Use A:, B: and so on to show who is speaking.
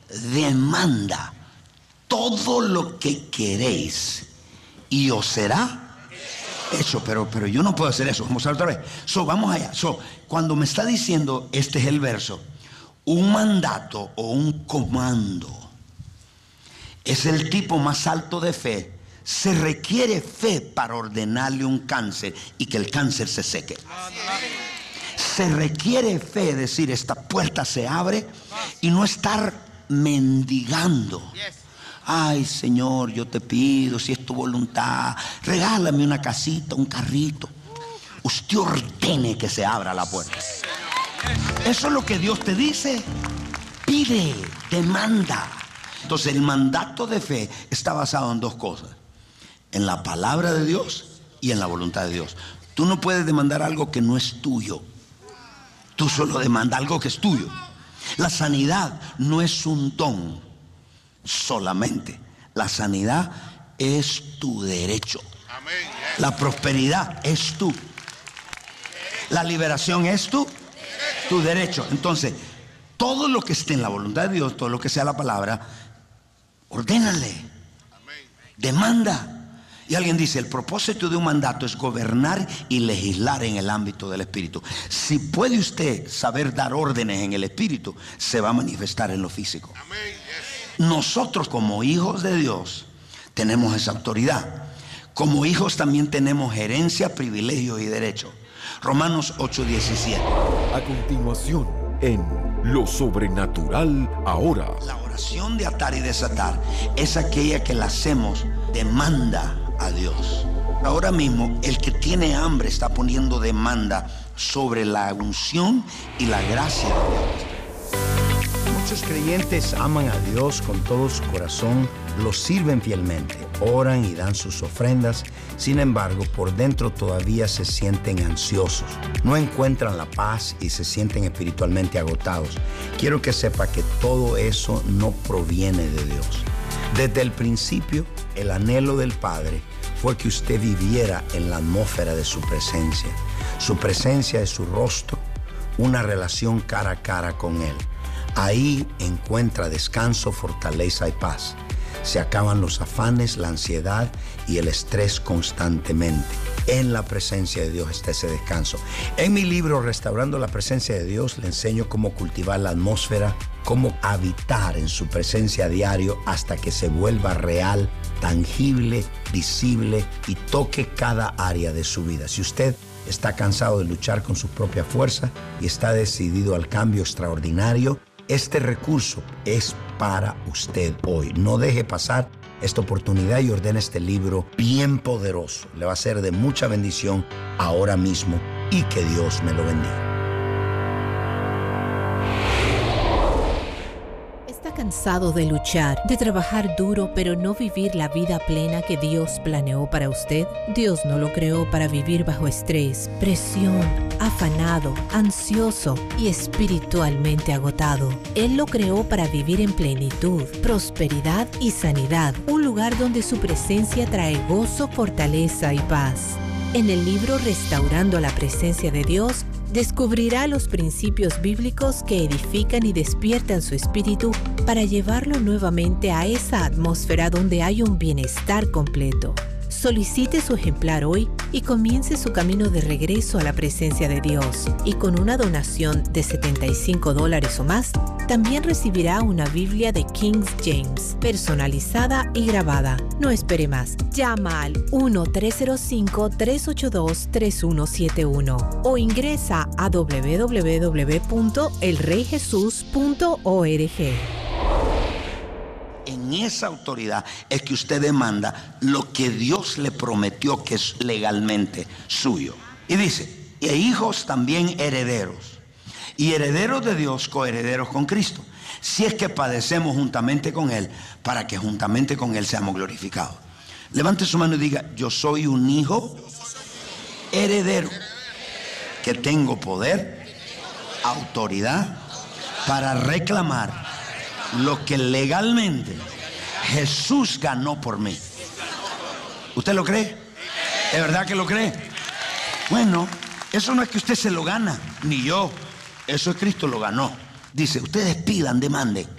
A: demanda todo lo que queréis y os será hecho. Pero yo no puedo hacer eso. Vamos a ver otra vez. Vamos allá. Cuando me está diciendo, este es el verso, un mandato o un comando es el tipo más alto de fe. Se requiere fe para ordenarle un cáncer y que el cáncer se seque. Se requiere fe, decir, esta puerta se abre, y no estar mendigando. Ay, Señor, yo te pido, si es tu voluntad, regálame una casita, un carrito. Usted ordene que se abra la puerta. Eso es lo que Dios te dice. Pide, demanda. Entonces el mandato de fe está basado en dos cosas: en la palabra de Dios y en la voluntad de Dios. Tú no puedes demandar algo que no es tuyo. Tú solo demandas algo que es tuyo. La sanidad no es un don solamente. La sanidad es tu derecho. La prosperidad es tú. La liberación es tu derecho. Entonces, todo lo que esté en la voluntad de Dios, todo lo que sea la palabra, ordénale, demanda. Y alguien dice, el propósito de un mandato es gobernar y legislar en el ámbito del espíritu. Si puede usted saber dar órdenes en el espíritu, se va a manifestar en lo físico. Nosotros como hijos de Dios tenemos esa autoridad. Como hijos también tenemos herencia, privilegios y derechos. Romanos 8:17.
B: A continuación, en Lo Sobrenatural Ahora.
A: La oración de atar y desatar es aquella que la hacemos, demanda a Dios. Ahora mismo el que tiene hambre está poniendo demanda sobre la unción y la gracia de Dios.
C: Muchos creyentes aman a Dios con todo su corazón, lo sirven fielmente, oran y dan sus ofrendas. Sin embargo, por dentro todavía se sienten ansiosos, no encuentran la paz y se sienten espiritualmente agotados. Quiero que sepa que todo eso no proviene de Dios. Desde el principio, el anhelo del Padre fue que usted viviera en la atmósfera de su presencia. Su presencia es su rostro, una relación cara a cara con Él. Ahí encuentra descanso, fortaleza y paz. Se acaban los afanes, la ansiedad y el estrés constantemente. En la presencia de Dios está ese descanso. En mi libro Restaurando la Presencia de Dios le enseño cómo cultivar la atmósfera, cómo habitar en su presencia a diario hasta que se vuelva real, tangible, visible y toque cada área de su vida. Si usted está cansado de luchar con su propia fuerza y está decidido al cambio extraordinario, este recurso es para usted hoy. No deje pasar esta oportunidad y ordene este libro bien poderoso. Le va a ser de mucha bendición ahora mismo y que Dios me lo bendiga.
D: ¿Cansado de luchar, de trabajar duro, pero no vivir la vida plena que Dios planeó para usted? Dios no lo creó para vivir bajo estrés, presión, afanado, ansioso y espiritualmente agotado. Él lo creó para vivir en plenitud, prosperidad y sanidad, un lugar donde su presencia trae gozo, fortaleza y paz. En el libro Restaurando la Presencia de Dios, descubrirá los principios bíblicos que edifican y despiertan su espíritu para llevarlo nuevamente a esa atmósfera donde hay un bienestar completo. Solicite su ejemplar hoy y comience su camino de regreso a la presencia de Dios. Y con una donación de $75 o más, también recibirá una Biblia de King James, personalizada y grabada. No espere más. Llama al 1-305-382-3171 o ingresa a www.elreyjesus.org.
A: En esa autoridad es que usted demanda lo que Dios le prometió que es legalmente suyo. Y dice, e hijos también herederos. Y herederos de Dios, coherederos con Cristo. Si es que padecemos juntamente con Él, para que juntamente con Él seamos glorificados. Levante su mano y diga, yo soy un hijo heredero, que tengo poder, autoridad, para reclamar lo que legalmente Jesús ganó por mí. ¿Usted lo cree? ¿Es verdad que lo cree? Bueno, eso no es que usted se lo gana, ni yo. Eso es Cristo lo ganó. Dice, ustedes pidan, demanden.